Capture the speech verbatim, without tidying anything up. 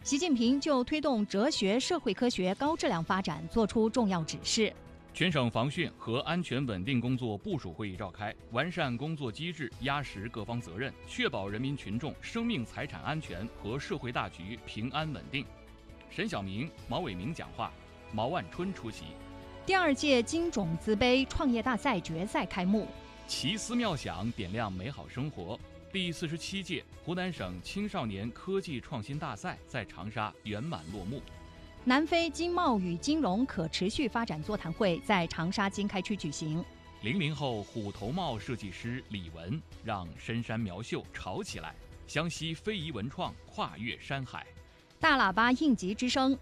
习近平就推动哲学、社会科学高质量发展作出重要指示。 全省防汛和安全稳定工作部署会议召开，完善工作机制，压实各方责任，确保人民群众生命财产安全和社会大局平安稳定。沈晓明、毛伟明讲话，毛万春出席。 第二届金种子杯创业大赛决赛开幕， 奇思妙想点亮美好生活。第四十七届湖南省青少年科技创新大赛在长沙圆满落幕。 南非经贸与金融可持续发展座谈会在长沙经开区举行。 零零后虎头帽设计师李文让深山苗绣潮起来，湘西非遗文创跨越山海。 大喇叭应急之声，